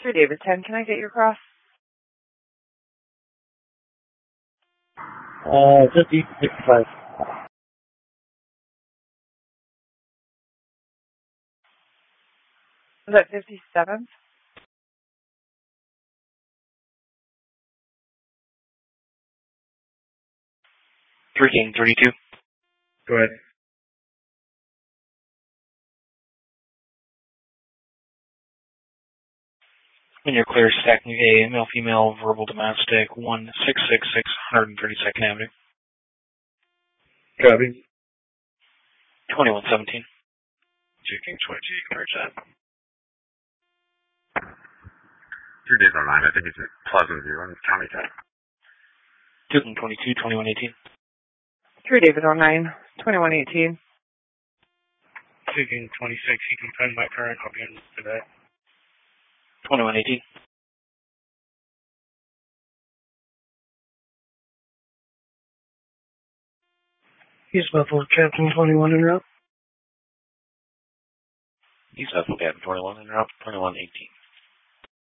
David 10, can I get your cross? 50, 65. Is that 57? Three King 32. Go ahead. When you're clear, stacking A, male, female, verbal, domestic, 1666 132nd Avenue. Copy. 2117. 2 King 22, you can merge that. 2 David 09, I think it's at Pleasant View in County Tech. 2 King 22, 2118. 3 David 09, 2118. 2 King 26, you can find my current copy on today. 2118. East Buffalo, Captain 21 en route. East Buffalo, Captain 21 en route, 2118.